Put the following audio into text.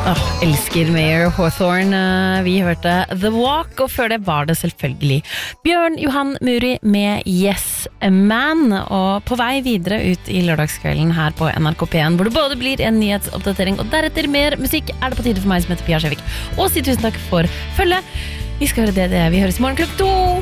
Elsker Mayer Hawthorne. Vi hørte The Walk, og før det var det selvfølgelig Bjørn Johan Muri med Yes Man. Og på vei videre ut i lørdagskvelden her på NRK P1, hvor det både blir en nyhetsoppdatering og deretter mer musikk, er det på tide for meg som heter Pia Skjevik. Og si tusen takk for følget. Vi skal høre det vi høres i morgen klokka 2.